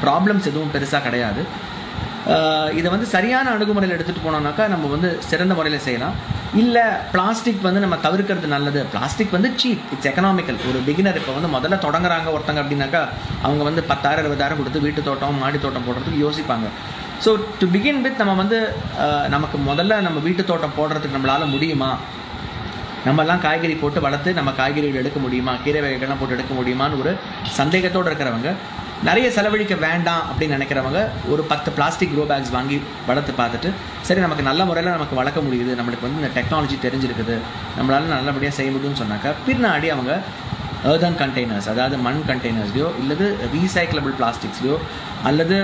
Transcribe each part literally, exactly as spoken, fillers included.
Problems எதுவும் பெருசாக கிடையாது. இதை வந்து சரியான அணுகுமுறையில் எடுத்துகிட்டு போனோம்னாக்கா நம்ம வந்து சிறந்த முறையில் செய்யலாம். இல்லை பிளாஸ்டிக் வந்து நம்ம தவிர்க்கிறது நல்லது. பிளாஸ்டிக் வந்து சீப், இட்ஸ் எக்கனாமிக்கல். ஒரு பிகினர் இப்போ வந்து முதல்ல தொடங்குறாங்க ஒருத்தங்க அப்படின்னாக்கா அவங்க வந்து பத்தாயிரம் இருபதாயிரம் கொடுத்து வீட்டு தோட்டம் மாடி தோட்டம் போடுறதுக்கு யோசிப்பாங்க. ஸோ டு பிகின் வித் நம்ம வந்து நமக்கு முதல்ல நம்ம வீட்டு தோட்டம் போடுறதுக்கு நம்மளால் முடியுமா, நம்மெல்லாம் காய்கறி போட்டு வளர்த்து நம்ம காய்கறிகள் எடுக்க முடியுமா, கீரை வகைகள்லாம் போட்டு எடுக்க முடியுமான்னு ஒரு சந்தேகத்தோடு இருக்கிறவங்க, நிறைய செலவழிக்க வேண்டாம் அப்படின்னு நினைக்கிறவங்க ஒரு பத்து பிளாஸ்டிக் க்ரோ பேக்ஸ் வாங்கி வளர்த்து பார்த்துட்டு சரி நமக்கு நல்ல முறையில் நமக்கு வளர்க்க முடியுது, நம்மளுக்கு வந்து இந்த டெக்னாலஜி தெரிஞ்சிருக்குது, நம்மளால நல்லபடியாக செய்ய முடியும்னு சொன்னாக்கா பின்னாடி அவங்க எர்தன் கண்டெய்னர்ஸ், அதாவது மண் கண்டெய்னர்ஸ்லையோ இல்லது ரீசைக்கிளபிள் பிளாஸ்டிக்ஸ்லையோ அல்லது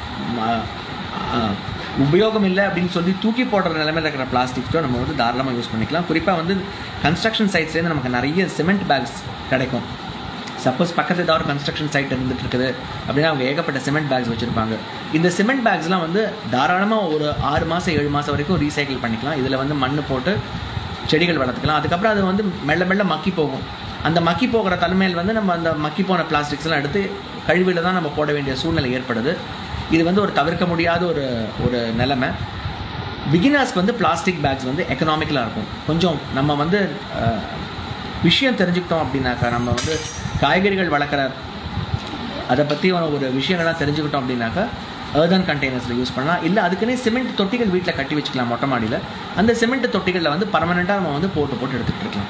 உபயோகம் இல்லை அப்படின்னு சொல்லி தூக்கி போடுற நிலைமையில் இருக்கிற பிளாஸ்டிக்ஸோ நம்ம வந்து தாராளமாக யூஸ் பண்ணிக்கலாம். குறிப்பாக வந்து கன்ஸ்ட்ரக்ஷன் சைட்ஸ்லேருந்து நமக்கு நிறைய சிமெண்ட் பேக்ஸ் கிடைக்கும். சப்போஸ் பக்கத்தில் ஏதாவது ஒரு கன்ஸ்ட்ரக்ஷன் சைட் இருந்துட்டு இருக்குது அப்படின்னா அவங்க ஏகப்பட்ட சிமெண்ட் பேக்ஸ் வச்சுருப்பாங்க. இந்த சிமெண்ட் பேக்ஸ்லாம் வந்து தாராளமாக ஒரு ஆறு மாதம் ஏழு மாதம் வரைக்கும் ரீசைக்கிள் பண்ணிக்கலாம். இதில் வந்து மண் போட்டு செடிகள் வளர்த்துக்கலாம். அதுக்கப்புறம் அது வந்து மெல்ல மெல்ல மக்கி போகும். அந்த மக்கி போகிற தலைமையில் வந்து நம்ம அந்த மக்கி போன பிளாஸ்டிக்ஸ்லாம் எடுத்து கழிவில் தான் நம்ம போட வேண்டிய சூழ்நிலை ஏற்படுது. இது வந்து ஒரு தவிர்க்க முடியாத ஒரு ஒரு நிலைமை. பிகினர்ஸ்க்கு வந்து பிளாஸ்டிக் பேக்ஸ் வந்து எக்கனாமிக்கலாக இருக்கும். கொஞ்சம் நம்ம வந்து விஷயம் தெரிஞ்சுக்கிட்டோம் அப்படின்னாக்கா, நம்ம வந்து காய்கறிகள் வளர்க்குற அதை பற்றி ஒரு விஷயங்கள்லாம் தெரிஞ்சுக்கிட்டோம் அப்படின்னாக்கா எர்தன் கண்டெய்னர்ஸில் யூஸ் பண்ணலாம். இல்லை அதுக்குன்னே சிமெண்ட் தொட்டிகள் வீட்டில் கட்டி வச்சுக்கலாம் மொட்டை மாடியில். அந்த சிமெண்ட் தொட்டிகளில் வந்து பர்மனெண்ட்டாக நம்ம வந்து போட்டு போட்டு எடுத்துகிட்டு இருக்கலாம்.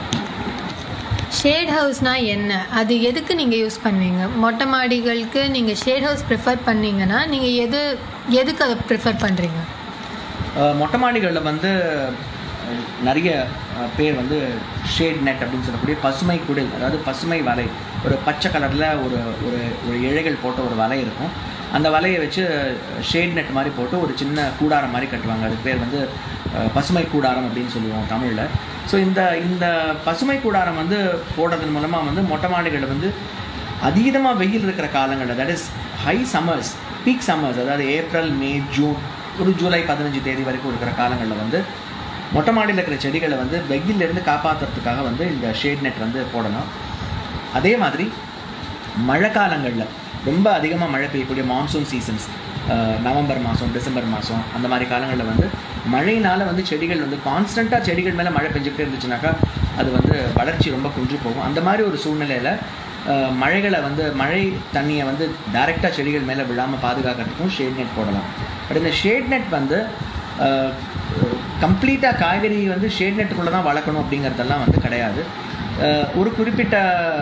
ஷேட் ஹவுஸ்னால் என்ன, அது எதுக்கு நீங்கள் யூஸ் பண்ணுவீங்க? மொட்டை மாடிகளுக்கு நீங்கள் ஷேட் ஹவுஸ் ப்ரிஃபர் பண்ணீங்கன்னா நீங்கள் எது எதுக்கு அதை ப்ரிஃபர் பண்ணுறீங்க? மொட்டை மாடிகளில் வந்து நிறைய பேர் வந்து ஷேட் நெட் அப்படின்னு சொல்லக்கூடிய பசுமை குடில், அதாவது பசுமை வலை, ஒரு பச்சை கலரில் ஒரு ஒரு ஒரு இழைகள் போட்ட ஒரு வலை இருக்கும். அந்த வலையை வச்சு ஷேட் நெட் மாதிரி போட்டு ஒரு சின்ன கூடாரம் மாதிரி கட்டுவாங்க. அதுக்கு பேர் வந்து பசுமை கூடாரம் அப்படின்னு சொல்லுவோம் தமிழில். ஸோ இந்த இந்த பசுமை கூடாரம் வந்து போடுறதன் மூலமாக வந்து மொட்டை மாடிகளில் வந்து அதீதமாக வெயில் இருக்கிற காலங்களில், that is high summers, peak summers, அதாவது ஏப்ரல் மே ஜூன் ஒரு ஜூலை பதினஞ்சு தேதி வரைக்கும் இருக்கிற காலங்களில் வந்து மொட்டை மாடியில் இருக்கிற செடிகளை வந்து வெயிலிருந்து காப்பாற்றுறதுக்காக வந்து இந்த ஷேட் நெட் வந்து போடலாம். அதே மாதிரி மழை காலங்களில் ரொம்ப அதிகமாக மழை பெய்யக்கூடிய மான்சூன் சீசன்ஸ், நவம்பர் மாதம் டிசம்பர் மாதம் அந்த மாதிரி காலங்களில் வந்து மழையினால் வந்து செடிகள் வந்து கான்ஸ்டண்ட்டாக செடிகள் மேலே மழை பெஞ்சிக்கிட்டே இருந்துச்சுனாக்கா அது வந்து வளர்ச்சி ரொம்ப குன்றி போகும். அந்த மாதிரி ஒரு சூழ்நிலையில் மழைகளை வந்து மழை தண்ணியை வந்து டைரெக்டாக செடிகள் மேலே விழாமல் பாதுகாக்கிறதுக்கும் ஷேட் நெட் போடலாம். பட் இந்த ஷேட் நெட் வந்து கம்ப்ளீட்டாக காய்கறி வந்து ஷேட் நெட்டுக்குள்ளே தான் வளர்க்கணும் அப்படிங்கிறதெல்லாம் வந்து கிடையாது. ஒரு குறிப்பிட்ட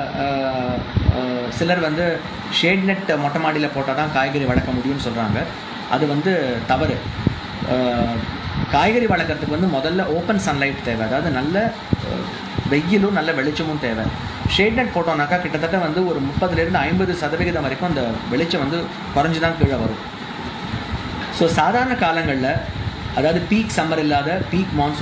சிலர் வந்து ஷேட் நெட் மொட்டை மாடியில் போட்டால் தான் காய்கறி வளர்க்க முடியும்னு சொல்கிறாங்க. அது வந்து தவறு. காய்கறி வளர்க்குறதுக்கு வந்து முதல்ல ஓப்பன் சன்லைட் தேவை, அதாவது நல்ல வெயிலும் நல்ல வெளிச்சமும் தேவை. ஷேட் நெட் போட்டோம்னாக்கா கிட்டத்தட்ட வந்து ஒரு முப்பதுலேருந்து ஐம்பது சதவிகிதம் வரைக்கும் அந்த வெளிச்சம் வந்து குறைஞ்சி தான் கீழே வரும். ஸோ சாதாரண காலங்களில், அதாவது பீக் சம்மர் இல்லாத பீக் மான்சூன்